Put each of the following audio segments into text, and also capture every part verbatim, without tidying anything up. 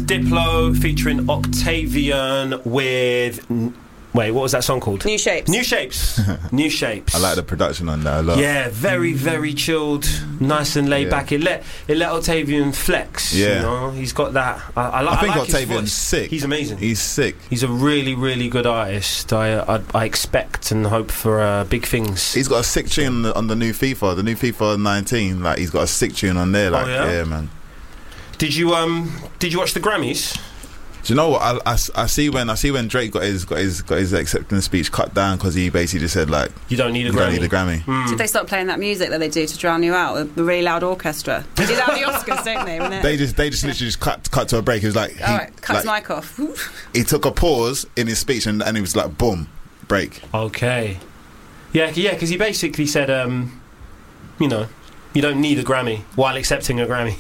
Diplo featuring Octavian with... Wait, what was that song called? New Shapes. New Shapes. New Shapes. I like the production on that a lot. Yeah, very, very chilled, nice and laid Yeah. back. It let it let Octavian flex. Yeah. You know, he's got that. I, I, li- I think I like his Octavian's voice. sick. He's amazing. He's sick. He's a really, really good artist. I, I, I expect and hope for uh, big things. He's got a sick tune on the, on the new FIFA, the new FIFA nineteen. Like he's got a sick tune on there. Like Oh, yeah? yeah, man. Did you um? Did you watch the Grammys? Do you know what I, I, I see when I see when Drake got his got his got his acceptance speech cut down because he basically just said like You don't need a you Grammy. don't need a Grammy. Mm. Did they start playing that music that they do to drown you out with the really loud orchestra? They do that at the Oscars, don't they? When They just they just literally just cut cut to a break. It was like he, all right, cut like, his mic off. he took a pause in his speech and and it was like boom, break. Okay. Yeah, yeah, because he basically said, um, you know, you don't need a Grammy while accepting a Grammy.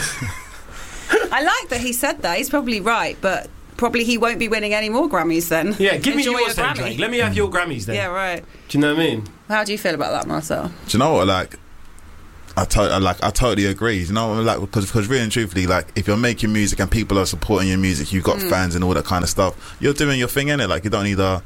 I like that he said that. He's probably right, but probably he won't be winning any more Grammys then. Yeah, give me Enjoy yours your then, Grammy. Drake. Let me have your Grammys then. Yeah, right. Do you know what I mean? How do you feel about that, Marcel? Do you know what? Like, I, to- I like I totally agree. You know, like because because really and truthfully, like if you're making music and people are supporting your music, you've got Mm. fans and all that kind of stuff. You're doing your thing, innit? Like you don't need a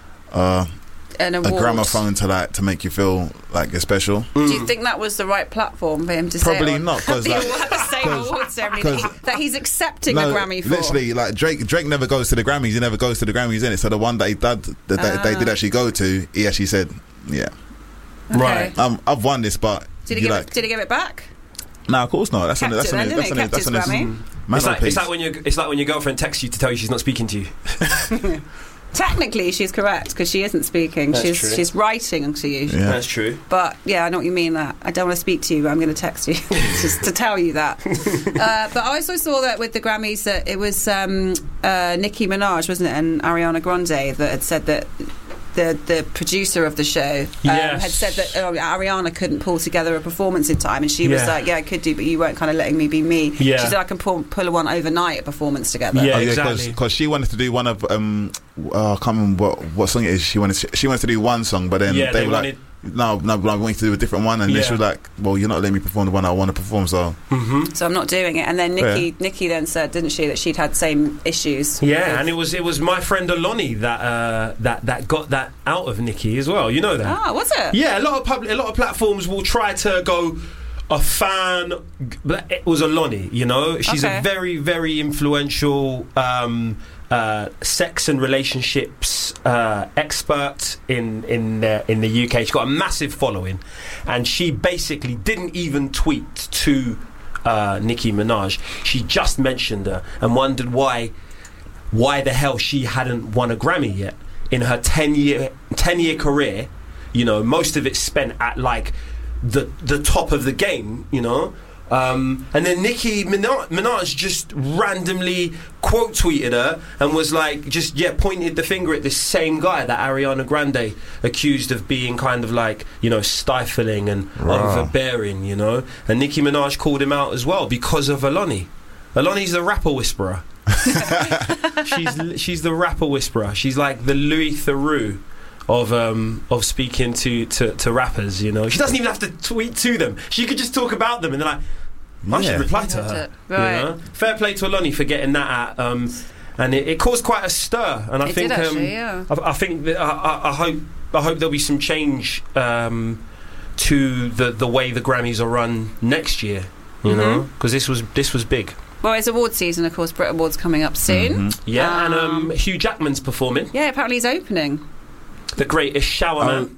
uh, An a award. gramophone to like to make you feel like you're special. Do you think that was the right platform for him to Probably say? not, 'cause, the, like- at the same 'cause- award ceremony that, he, 'cause- that he's accepting No, a Grammy for. literally, like Drake. Drake never goes to the Grammys. He never goes to the Grammys, innit? So the one that he did, that that they did Ah. actually go to, he actually said, "Yeah, Okay. Right. um, I've won this." But Did he you give like, it? Did he give it back? nah, of course not. That's on Kept that's it on then, his- didn't that's he? on his- Kept that's his on his Grammy. man It's like, piece. it's like when you it's like when your girlfriend texts you to tell you she's not speaking to you. Technically, she's correct because she isn't speaking. That's she's true. she's writing to you. Yeah. That's true. But yeah, I know what you mean. That I don't want to speak to you, but I'm going to text you just to tell you that. uh, but I also saw that with the Grammys that it was um, uh, Nicki Minaj, wasn't it, and Ariana Grande that had said that the the producer of the show um, Yes. had said that uh, Ariana couldn't pull together a performance in time, and she was Yeah. like, "Yeah, I could do, but you weren't kind of letting me be me." Yeah. She said, "I can pull pull a one overnight a performance together." Yeah. Oh, yeah, exactly. because she wanted to do one of um, uh, I can't remember what, what song it is. She wanted to, she wanted to do one song, but then Yeah, they, they were wanted- like, no, no, but I want you to do a different one, and then Yeah. she was like, well, you're not letting me perform the one I want to perform, so Mm-hmm. So I'm not doing it. And then Nikki, Nikki then said, didn't she, that she'd had same issues? Yeah, with- and it was it was my friend Aloni that uh, that that got that out of Nicki as well. You know that? Ah, was it? Yeah, a lot of public, a lot of platforms will try to go a fan, but it was Aloni. You know, she's Okay. a very very influential um, uh, sex and relationships uh, expert in in the, in the U K. She's got a massive following, and she basically didn't even tweet to uh, Nicki Minaj. She just mentioned her and wondered why why the hell she hadn't won a Grammy yet in her ten year ten year career. You know, most of it spent at like the the top of the game, you know. Um, and then Nicki Minaj, Minaj just randomly quote tweeted her and was like, just yeah, pointed the finger at this same guy that Ariana Grande accused of being kind of like, you know, stifling and Wow. overbearing, you know. And Nicki Minaj called him out as well because of Aloni. Aloni's the rapper whisperer. she's she's the rapper whisperer. She's like the Louis Theroux of um of speaking to, to, to rappers, you know. She doesn't even have to tweet to them. She could just talk about them and they're like, I Yeah. should reply to her. Right. You know? Fair play to Aloni for getting that at um and it, it caused quite a stir. And I It think did actually, um yeah. I, I think that I, I, I hope I hope there'll be some change um to the the way the Grammys are run next year. You Mhm. know, because this was this was big. Well, it's award season, of course. Brit Awards coming up soon. Mhm. Yeah, and um, Um, Hugh Jackman's performing. Yeah, apparently he's opening. The Greatest Shower Oh. Man.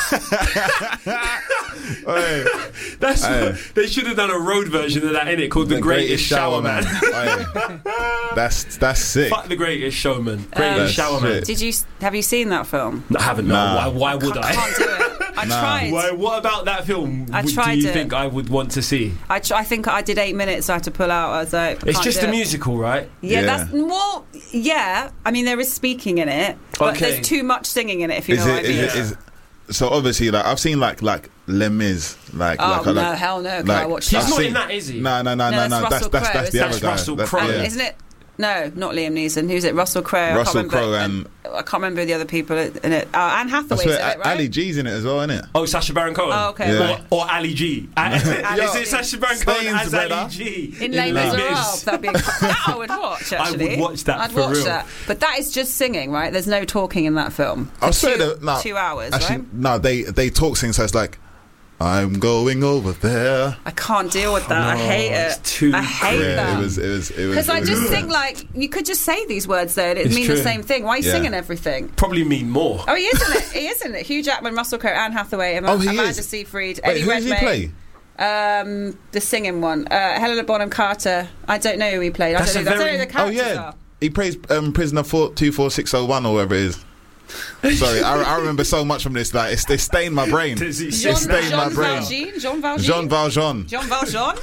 Hey, That's Aye. they should have done a road version of that in it called The, Greatest, Shower Man. Hey. that's that's sick. Fuck The Greatest Showman. Greatest Um, That's Shower Man. shit. Did you have you seen that film? No, I haven't. No. Nah. Why, why would I I? can't do it. I Nah. tried. Why, what about that film I would, tried do you it. think I would want to see? I, tr- I think I did eight minutes. I had to pull out. I was like, I It's can't just do a it. musical, right? Yeah, Yeah. that's well, yeah. I mean, there is speaking in it, but Okay. there's too much singing in it. If you Is know it, what I mean. is it, is so obviously, like I've seen like like Les Mis, like Oh, like, no, like, hell no, can like, I watch He's that? not seen- in that, is he? No, no, no, No, no, that's no. That's Russell that's Crowe, that's the isn't other it? guy. Russell That's- Crowe. yeah. Isn't it? No, not Liam Neeson. Who's it? Russell Crowe. Russell Crowe and I can't remember the other people in it. Oh, Anne I Hathaway's swear, in it, right? Ali G's in it as well, isn't it? Oh, Sacha Baron Cohen. Oh, okay. Yeah. Or, or Ali G. Uh, is it Sacha Baron Cohen Stains, as brother. Ali G? In Les Les Miserables, that'd be a, that I would watch. Actually, I would watch that I'd for watch real. that. But that is just singing, right? There's no talking in that film. I For swear two, that no, two hours, actually, right? no, they they talk sing, so it's like, I'm going over there. I can't deal with that. I No, hate it's it. too I hate Yeah, that. it was, it was, it was. Because I it was- just think like you could just say these words though, and it'd It's mean true. the same thing. Why are you Yeah. singing everything? Probably mean more. Oh, he is in it. He is in it. Hugh Jackman, Russell Crowe, Anne Hathaway, Am- Oh, he Amanda is. Seyfried, Wait, Eddie who does he Redmayne. play? Um, the singing one, uh, Helena Bonham Carter. I don't know who he played. I That's don't know. a I don't know very- who the Oh characters yeah, are. he plays um, prisoner four two four six zero one or whatever it is. Sorry, I, I remember so much from this. Like it's, it stained my brain. Does he It Jean, stained my Jean brain. Valjean. Jean Valjean. Jean Valjean, Jean Valjean.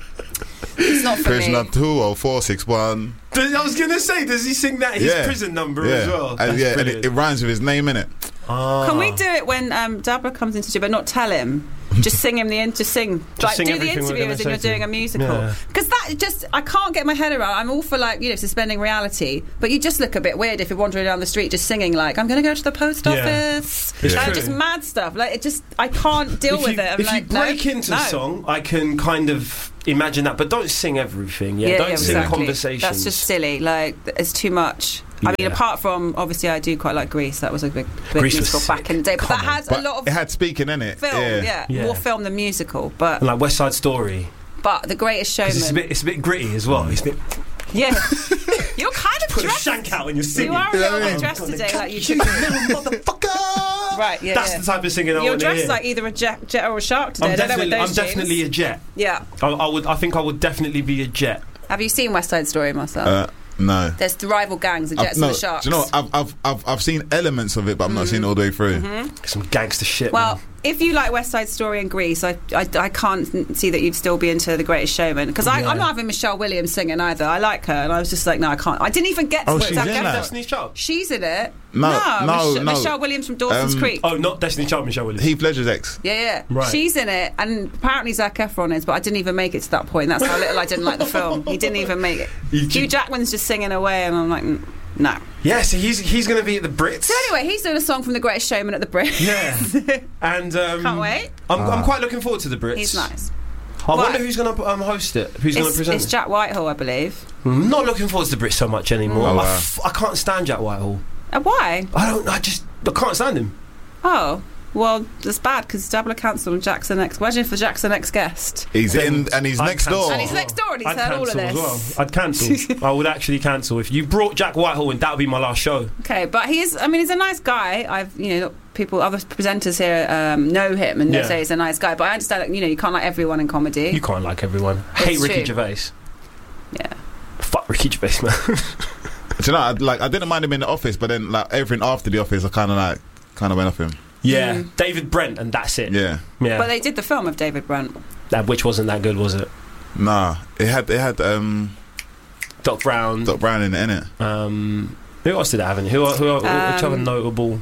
It's not for prisoner me. two zero four six one. Does- I was going to say, does he sing that, his Yeah. prison number Yeah, as well? and, That's yeah, and it, brilliant. it rhymes with his name in it. Ah. Can we do it when um, Dabra comes into the but not tell him? Just sing him the in, just sing, like sing do the everything we're interview gonna as if say you're to doing him. a musical. Yeah. Because that just I can't get my head around. I'm all for like you know suspending reality, but you just look a bit weird if you're wandering down the street just singing like I'm going to go to the post Yeah. office. It's Like, true. just mad stuff. Like it just I can't deal if with you, it. I'm if like, you break no, into no. a song, I can kind of imagine that, but don't sing everything. Yeah, Yeah, don't yeah, sing exactly. conversations. That's just silly. Like it's too much. I mean, Yeah. apart from obviously, I do quite like Grease. That was a big, big Grease was musical back sick. in the day. But Come that on. had But a lot of it had speaking in it. film. Yeah. Yeah. Yeah. more film than musical. But like West Side Story. but The Greatest 'Cause Showman. it's a bit, it's a bit gritty as well. It's a bit, Yeah, you're kind of put a dressed. shank out when you're singing. You are a little Yeah. bit dressed today, like you You should. little motherfucker. Right, yeah. That's yeah. the type of singing I You're want to dressed hear. like either a jet, jet or a shark today. I'm I don't know definitely, with I'm those definitely a jeans. jet. Yeah. I, I would. I think I would definitely be a jet. Have you seen West Side Story, Marcel? Uh, no. There's the rival gangs, the I've- Jets no, and the Sharks. do you know what? I've, I've, I've, I've seen elements of it, but I've not seen it all the way through. Some gangster shit. Well, man. if you like West Side Story and Grease, I, I, I can't see that you'd still be into The Greatest Showman because Yeah. I'm not having Michelle Williams singing either. I like her, and I was just like, no, I can't. I didn't even get to Oh, it. she's That in came that? out- Destiny's Child. She's in it. No, no, Mich- no. Michelle Williams from Dawson's Um, Creek. Oh, not Destiny's Child. Michelle Williams. Heath Ledger's ex. Yeah, yeah. Right. She's in it, and apparently Zac Efron is, but I didn't even make it to that point. That's how little I didn't like the film. He didn't even make it. You- Hugh Jackman's just singing away, and I'm like, mm, no. Yeah, so he's he's going to be at the Brits. So anyway, he's doing a song from The Greatest Showman at the Brits. Yeah. And um, Can't wait. I'm, I'm quite looking forward to the Brits. He's nice. I wonder Right. who's going to um, host it. Who's going to It's, present it's it? Jack Whitehall, I believe. I'm not looking forward to the Brits so much anymore. Oh, I, wow. f- I can't stand Jack Whitehall. Uh, why? I don't. I just. I can't stand him. Oh, well, that's bad because Dabla cancelled and Jack's the next. Imagine for Jack's the next guest. He's Then in, and he's I'd next cancel. door. And he's next door and he's I'd heard all of cancel this. as well. I'd cancel. I would actually cancel if you brought Jack Whitehall in. That would be my last show. Okay, but he is. I mean, he's a nice guy. I've, you know, people, other presenters here um, know him and they Yeah. say he's a nice guy. But I understand that you know you can't like everyone in comedy. You can't like everyone. Hate Ricky true. Gervais. Yeah. Fuck Ricky Gervais, man. Do you know, I, like I didn't mind him in the office, but then like everything after the office, I kind of like kind of went off him. yeah, Mm. David Brent, and that's it. Yeah, yeah. But they did the film of David Brent. That which wasn't that good, was it? nah, it had it had um Doc Brown. Doc Brown in it, innit? Um, who else did it have in? Who? Who? who which other Um, notable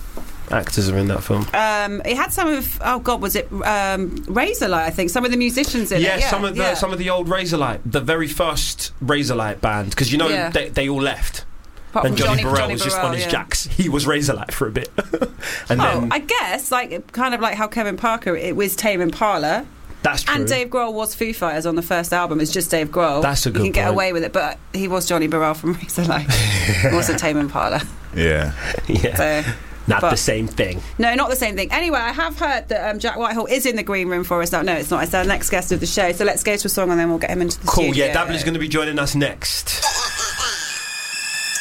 actors are in that film? Um, it had some of oh god, was it um, Razorlight? I think some of the musicians in Yeah, it. Yeah, some of the yeah. some of the old Razorlight, the very first Razorlight band, because you know Yeah. they, they all left, Apart and from Johnny, Burrell Johnny was just Burrell, on his yeah. jacks. He was Razorlight for a bit, and Oh, then I guess like kind of like how Kevin Parker it was Tame Impala. that's true. And Dave Grohl was Foo Fighters on the first album. It's just Dave Grohl. That's a good You can get point. away with it, but he was Johnny Burrell from Razorlight. He wasn't Tame Impala. Yeah, yeah, So, not but- the same thing. no, not the same thing. Anyway, I have heard that um, Jack Whitehall is in the green room for us now. No, it's not. It's our next guest of the show. So let's go to a song and then we'll get him into the Cool. studio. Yeah, Dabler's going to be joining us next.